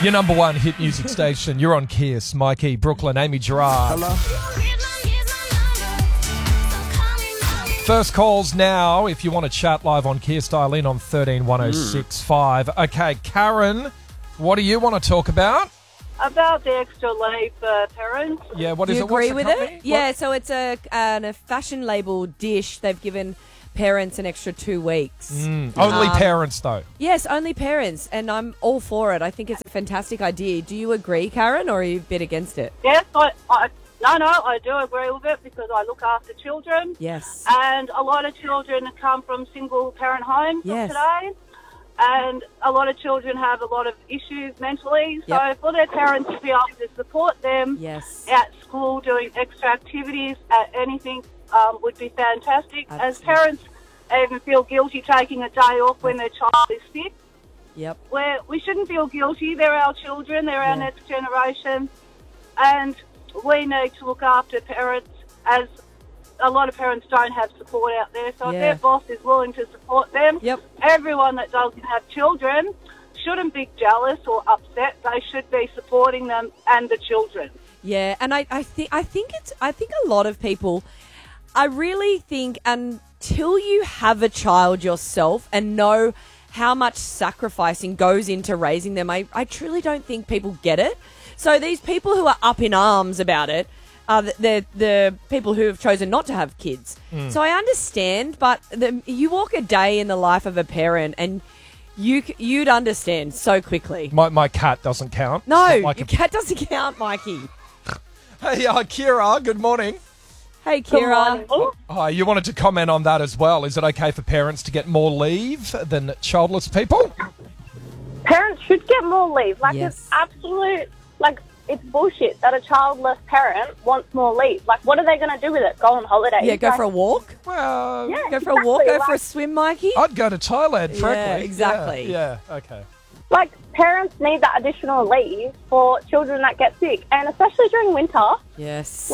Your number one hit music station. You're on Kiss. Mikey, Brooklyn, Amy Gerard. Hello. First calls now. If you want to chat live on Kiss, dial in on 131065. Okay, Karen, what do you want to talk about? About the extra leave for parents. Yeah, what Do is you it? What's agree the with company? it? Yeah, so it's a fashion label dish. They've given parents an extra 2 weeks. Only parents, though. Yes, only parents, and I'm all for it. I think it's a fantastic idea. Do you agree, Karen, or are you a bit against it? Yes, I do agree with it because I look after children. Yes. And a lot of children come from single-parent homes Yes. today. And a lot of children have a lot of issues mentally. So Yep. for their parents to be able to support them Yes. at school, doing extra activities, at anything, would be fantastic. As Absolutely. parents even feel guilty taking a day off when their child is sick. Yep. We shouldn't feel guilty. They're our children. They're our Yeah. next generation. And we need to look after parents, as a lot of parents don't have support out there. So if Yeah. their boss is willing to support them, Yep. everyone that doesn't have children shouldn't be jealous or upset. They should be supporting them and the children. Yeah, and I think a lot of people, I really think until you have a child yourself and know how much sacrificing goes into raising them, I truly don't think people get it. So these people who are up in arms about it are the people who have chosen not to have kids. So I understand, but you walk a day in the life of a parent and you'd understand so quickly. My cat doesn't count. No, It's not like your cat doesn't count, Mikey. Hey, Kira, good morning. Hey, Kira. Hi, you wanted to comment on that as well. Is it okay for parents to get more leave than childless people? Parents should get more leave. Yes. It's absolute, it's bullshit that a childless parent wants more leave. What are they going to do with it? Go on holiday? Yeah, go for a walk. Well, Yeah, Go for a walk. exactly. Go for a swim, Mikey. I'd go to Thailand, frankly. Yeah, exactly. Yeah, okay. Parents need that additional leave for children that get sick, and especially during winter. Yes.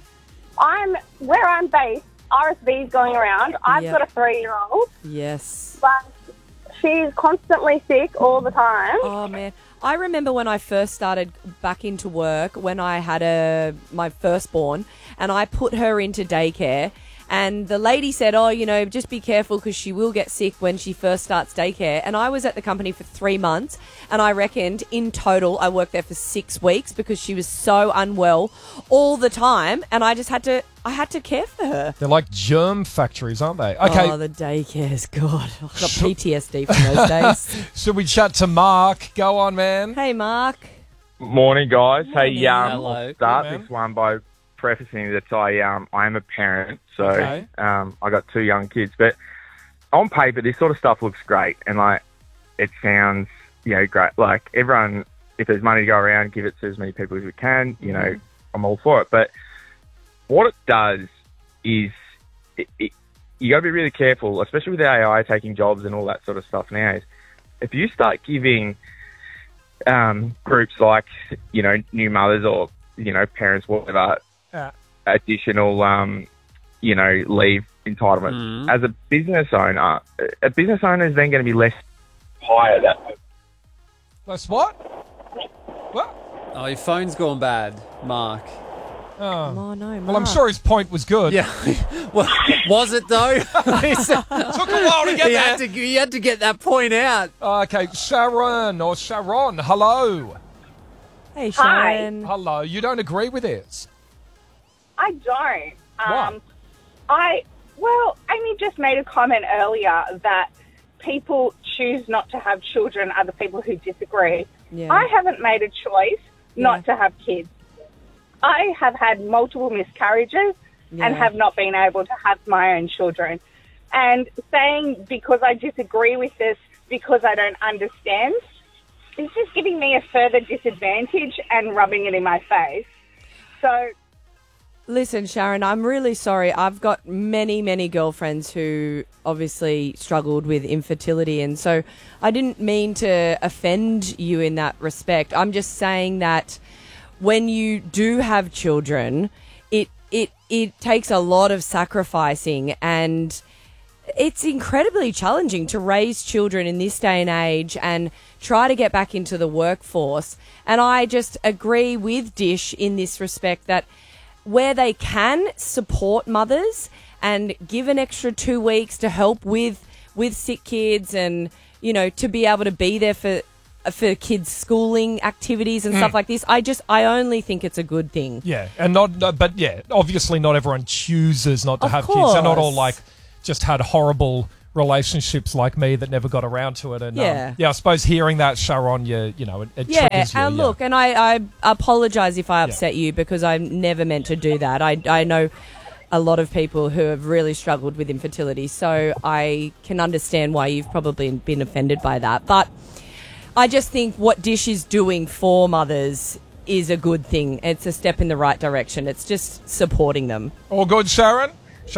Where I'm based, RSV is going around. I've Yep. got a 3-year-old, Yes. but she's constantly sick all the time. Oh man, I remember when I first started back into work when I had my firstborn, and I put her into daycare. And the lady said, just be careful because she will get sick when she first starts daycare. And I was at the company for 3 months, and I reckoned in total I worked there for 6 weeks because she was so unwell all the time, and I just had to care for her. They're like germ factories, aren't they? Okay, Oh, the daycare's God. I've got PTSD from those days. should we chat to Mark? Go on, man. Hey, Mark. Morning, guys. Hey, Hello. I'll start Hey, man. this one by prefacing that I am a parent, so Okay. I got 2 young kids. But on paper, this sort of stuff looks great, and it sounds great. Everyone, if there's money to go around, give it to as many people as we can. I'm all for it. But what it does is you got to be really careful, especially with AI taking jobs and all that sort of stuff now. Is if you start giving groups like new mothers or parents, whatever, additional leave entitlement as a business owner is then going to be less hired. That's what? What? Oh, your phone's gone bad, Mark. Oh, no, Mark. Well, I'm sure his point was good. Yeah. Well, was it though? Took a while to get there. He had to get that point out. Okay, Sharon, hello. Hey, Hi. Sharon. Hello, you don't agree with this? I don't. Why? Amy just made a comment earlier that people choose not to have children are the people who disagree. Yeah. I haven't made a choice not to have kids. I have had multiple miscarriages and have not been able to have my own children. And saying because I disagree with this, because I don't understand, is just giving me a further disadvantage and rubbing it in my face. So Listen, Sharon, I'm really sorry. I've got many, many girlfriends who obviously struggled with infertility, and so I didn't mean to offend you in that respect. I'm just saying that when you do have children, it takes a lot of sacrificing, and it's incredibly challenging to raise children in this day and age and try to get back into the workforce. And I just agree with Dish in this respect that where they can support mothers and give an extra 2 weeks to help with sick kids and, you know, to be able to be there for kids' schooling activities and stuff like this. I only think it's a good thing. Yeah, and obviously not everyone chooses not to have kids. They're not all like just had horrible relationships like me that never got around to it. And I suppose hearing that, Sharon, it triggers you. Look, and I apologise if I upset you because I never meant to do that. I know a lot of people who have really struggled with infertility, so I can understand why you've probably been offended by that. But I just think what Dish is doing for mothers is a good thing. It's a step in the right direction. It's just supporting them. All good, Sharon?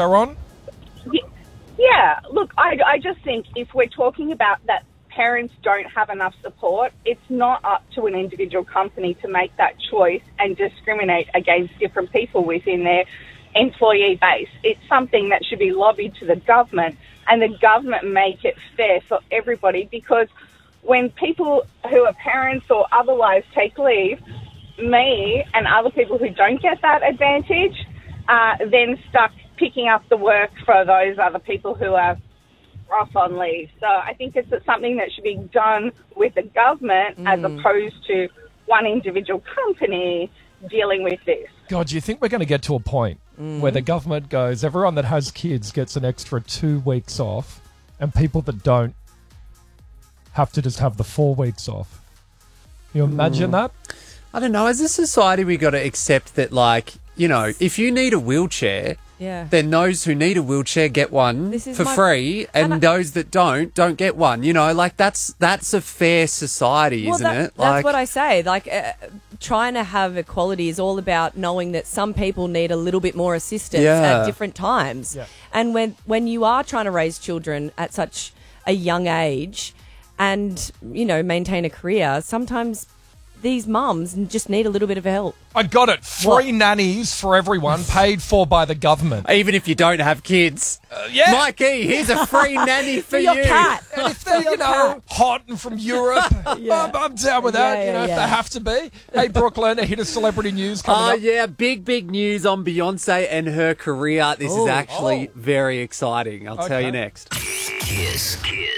Yeah, look, I just think if we're talking about that parents don't have enough support, it's not up to an individual company to make that choice and discriminate against different people within their employee base. It's something that should be lobbied to the government, and the government make it fair for everybody, because when people who are parents or otherwise take leave, me and other people who don't get that advantage are then stuck picking up the work for those other people who are off on leave. So I think it's something that should be done with the government as opposed to one individual company dealing with this. God, do you think we're going to get to a point where the government goes, everyone that has kids gets an extra 2 weeks off, and people that don't have to just have the 4 weeks off? Can you imagine that? I don't know. As a society, we got to accept that, like, you know, if you need a wheelchair, then those who need a wheelchair get one for free, and those that don't get one. You know, like that's a fair society, isn't it? That's what I say. Like, trying to have equality is all about knowing that some people need a little bit more assistance at different times. Yeah. And when you are trying to raise children at such a young age and, you know, maintain a career, sometimes these mums just need a little bit of help. I got it. Free nannies for everyone, paid for by the government. Even if you don't have kids. Mikey, here's a free nanny for your you. Cat. And if they're, hot and from Europe, I'm down with that, if they have to be. Hey, Brooklyn, a hit of celebrity news coming up. Oh, yeah, big news on Beyonce and her career. This is actually very exciting. I'll tell you next. Kiss.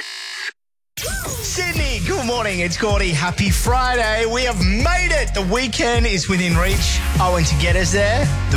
Sydney, good morning. It's Gordy. Happy Friday. We have made it. The weekend is within reach. To get us there,